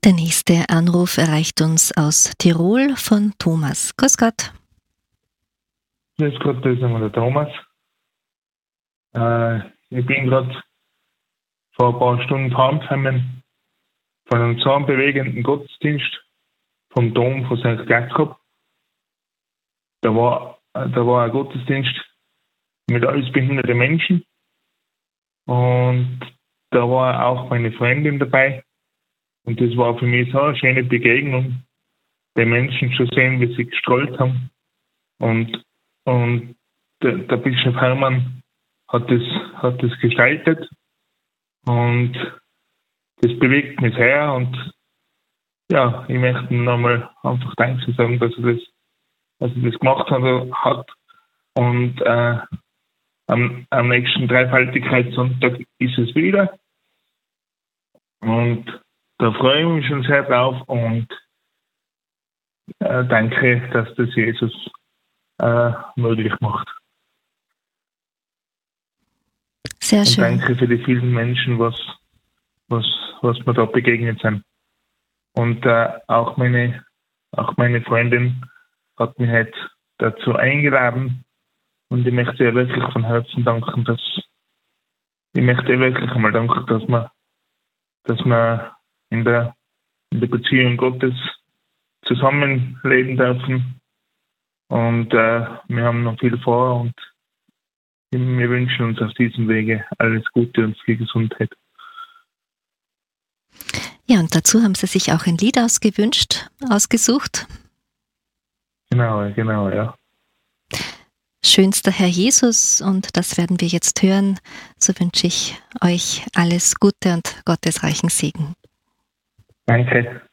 Der nächste Anruf erreicht uns aus Tirol von Thomas. Grüß Gott. Grüß Gott, das ist einmal der Thomas. Ich bin gerade vor ein paar Stunden heimgekommen von einem so bewegenden Gottesdienst vom Dom von St. Jakob. Da war ein Gottesdienst mit alles behinderten Menschen und da war auch meine Freundin dabei und das war für mich so eine schöne Begegnung, die Menschen zu sehen, wie sie gestrahlt haben und der Bischof Hermann hat das gestaltet und das bewegt mich sehr und ja, ich möchte ihm nochmal einfach Danke sagen, dass er das gemacht hat. Und am nächsten Dreifaltigkeitssonntag ist es wieder. Und da freue ich mich schon sehr drauf und danke, dass das Jesus möglich macht. Sehr schön. Und danke für die vielen Menschen, was mir da begegnet sind. Und auch meine Freundin hat mich heute dazu eingeladen und ich möchte ihr wirklich von Herzen danken, dass wir in der Beziehung Gottes zusammenleben dürfen und wir haben noch viel vor und wir wünschen uns auf diesem Wege alles Gute und viel Gesundheit. Ja, und dazu haben Sie sich auch ein Lied ausgesucht. Genau, ja. Schönster Herr Jesus, und das werden wir jetzt hören. So wünsche ich euch alles Gute und gottesreichen Segen. Danke.